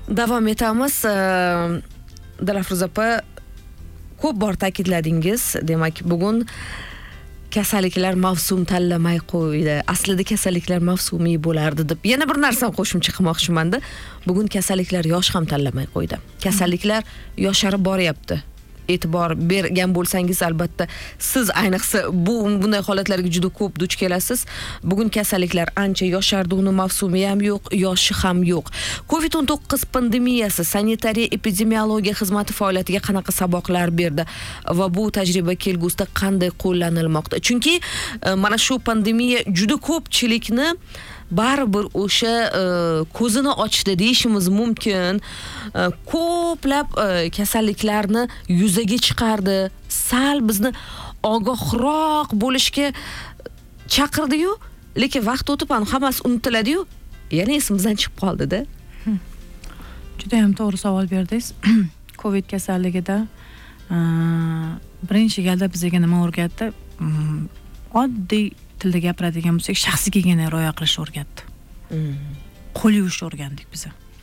Davom etamiz. Dilafruz opa, ko'p bor ta'kidladingiz. Demak, bugun kasalliklar mavsum tanlamay qo'ydi. Aslida kasalliklar mavsumiy bo'lardi deb yana bir narsani qo'shimcha qilmoqchiman-da. Bugun kasalliklar yosh ham tanlamay qo'ydi. Kasalliklar yosharib boryapti. E'tibor bergan bo'lsangiz, albatta siz ayniqsa bunday holatlarga juda ko'p duch kelasiz. Bugun kasalliklar ancha yoshardi, uni mavsumi ham yo'q, yoshi ham yo'q. COVID-19 pandemiyasi sanitariya epidemiologiya xizmati faoliyatiga qanaqa saboqlar berdi va bu tajriba kelgusida qanday qo'llanilmoqda? Chunki mana shu pandemiya juda ko'pchilikni baribir o'sha ko'zini ochdi deyishimiz mumkin. Ko'plab kasalliklarni yuzaga chiqardi. Sal bizni ogohroq bo'lishga chaqirdi-yu, lekin vaqt o'tib hammasi unutiladi-yu, yana esimizdan chiqib qoldi-da. Juda ham to'g'ri savol berdingiz. Covid kasalligida birinchi galda bizga nima o'rgatdi? Oddiy tilda gapiradigan bo'lsak, shaxsiy gigiyena rioya qilishni o'rgatdi. Qo'l yuvishni o'rgandik biz.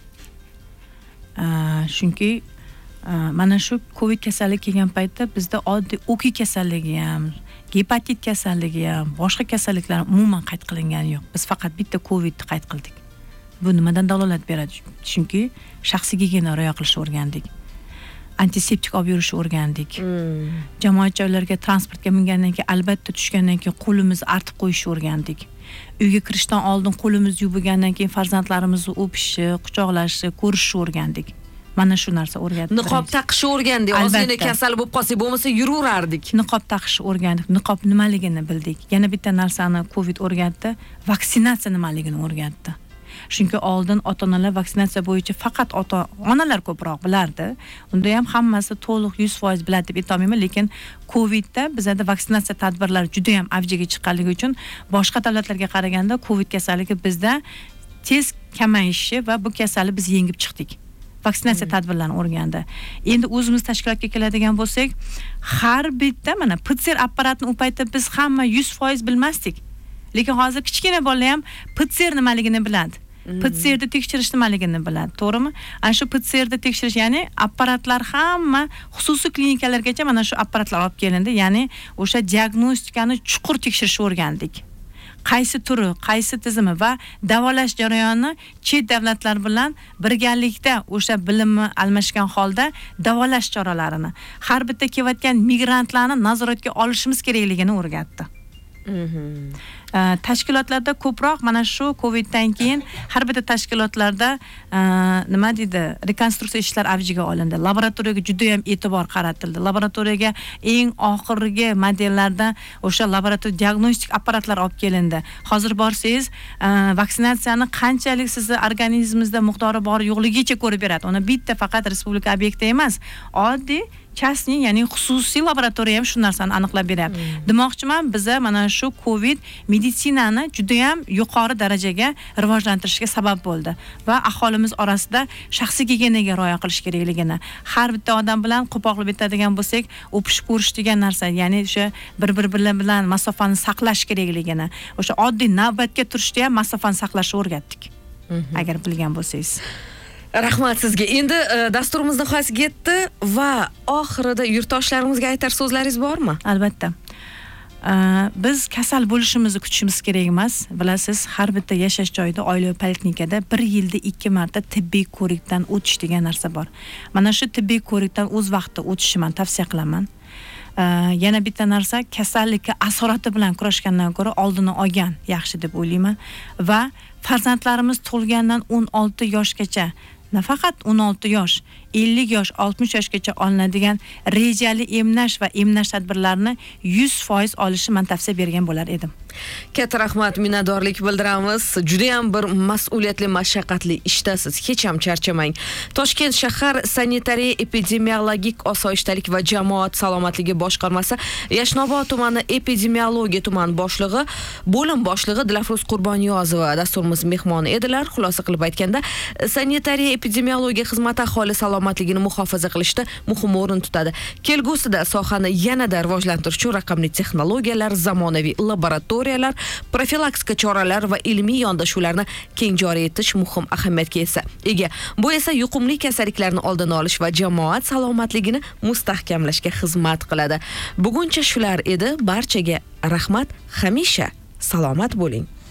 Chunki mana shu Covid kasalligi kelgan paytda bizda oddiy o'ki kasalligi ham, gepatit kasalligi ham, boshqa kasalliklar umuman qayd qilingani yo'q. Biz faqat bitta Covidni qayd qildik. Bu nimadan dalolat beradi? Chunki shaxsiy gigiyena rioya qilishni o'rgandik. Antiseptik olib yurishni o'rgandik. Jamoat joylariga, transportga mingandan keyin, albatta tushgandan keyin qo'limizni artib qo'yishni o'rgandik. Uyga kirishdan oldin qo'limizni yuvgandan keyin farzandlarimizni o'pishni, quchoqlashni, ko'rishni o'rgandik. Mana shu narsa o'rgandik. Niqob taqishni o'rgandik. Ozgina kasal bo'lib qolsak, bo'lmasa yuraverardik. Niqob taqishni o'rgandik. Niqob nimaligini bildik. Yana bitta narsani Covid o'rgatdi, vaksinatsiya nimaligini o'rgatdi. Chunki oldin ota-onalar vaksinatsiya bo'yicha faqat ota-onalar ko'proq bilardi. Unda ham hammasi to'liq 100% biladi deb aytolmayman, lekin Covidda bizda vaksinatsiya tadbirlari juda ham avjiga chiqqanligi uchun boshqa davlatlarga qaraganda Covid kasalligi bizda tez kamayishi va bu kasallikni biz yengib chiqdik. Vaksinatsiya tadbirlarini o'rgandi. Endi o'zimiz tashkilotga keladigan bo'lsak, har bitta mana PCR apparatini u paytda biz hamma 100% bilmasdik. Lekin hozir kichkina bola ham PCR nimaligini biladi. PCR'da tekshirish nimaligini biladi, to'g'rimi? Ana shu PCR'da tekshirish, ya'ni apparatlar hamma xususiy klinikalargacha mana shu apparatlar olib kelindi, ya'ni o'sha diagnostikani chuqur tekshirishni o'rgandik. Qaysi turi, qaysi tizimi va davolash jarayonini chet davlatlar bilan birgalikda o'sha bilimni almashgan holda davolash choralarini, har bitta kelayotgan migrantlarni nazoratga olishimiz kerakligini o'rgatdi. Tashkilotlarda ko'proq mana shu Coviddan keyin har bitta tashkilotlarda nima deydi, rekonstruksiya ishlari avjiga olindi. Laboratoriyaga juda ham e'tibor qaratildi. Laboratoriyaga eng oxirgi modellarda o'sha laboratoriya diagnostik apparatlar olib kelindi. Hozir borsangiz, vaksinatsiyani qanchalik sizni organizmingizda miqdori bor yo'qligicha ko'rib beradi. Uni bitta faqat respublika obyekti emas, oddiy частный, ya'ni xususiy laboratoriya ham shu narsani aniqlab beradi. Demoqchiman, biza mana shu Covid meditsinani juda ham yuqori darajaga rivojlantirishga sabab bo'ldi va aholimiz orasida shaxsiy gigiyenaga rioya qilish kerakligini, har bitta odam bilan qo'poqlab aytadigan bo'lsak, o'pish ko'rish degan narsa, ya'ni o'sha bir-biri bilan masofani saqlash kerakligini, o'sha oddiy navbatga turishda ham masofani saqlashni o'rgatdik. Agar bilgan bo'lsangiz. Rahmat sizga. Endi dasturimiz nihoyasiga yetdi va oxirida yurtdoshlarimizga aytar so'zlaringiz bormi? Albatta. Biz kasal bo'lishimizni kutishimiz kerak emas. Bilasiz, har bitta yashash joyida, oilaviy poliklinikada 1 yilda 2 marta tibbiy ko'rikdan o'tish degan narsa bor. Mana shu tibbiy ko'rikdan o'z vaqtida o'tishni men tavsiya qilaman. Yana bitta narsa, kasallikka asorati bilan kurashgandan ko'ra oldini olgan yaxshi deb o'ylayman va farzandlarimiz tug'ilgandan 16 yoshgacha, nafaqat 16 yosh, 50 yosh, 60 yoshgacha olinadigan rejali emlash va emlash tadbirlarini 100% olishni men tavsiya bergan bo'lar edim. Katta rahmat, minnatdorlik bildiramiz. Juda ham bir mas'uliyatli, mashaqqatli ishdasiz. Hech ham charchamang. Toshkent shahar sanitariya epidemiologik osoyishtalik va jamoat salomatligi boshqarmasi Yashnobod tumani epidemiologiya tuman boshlig'i, bo'lim boshlig'i Dilafruz Qurboniyozova dasturimiz mehmoni edilar. Xulosa qilib aytganda, sanitariya epidemiologiya xizmati aholi salomatligini muhofaza qilishda muhim o'rin tutadi. Kelgusida sohani yanada rivojlantirish uchun raqamli texnologiyalar, zamonaviy laboratoriya laboratoriyalar, profilaktika choralari va ilmiy yondashuvlarni keng joriy etish muhim ahamiyatga ega. Bu esa yuqumli kasalliklarni oldini olish va jamoat salomatligini mustahkamlashga xizmat qiladi. Buguncha shular edi. Barchaga rahmat. Hamisha salomat bo'ling.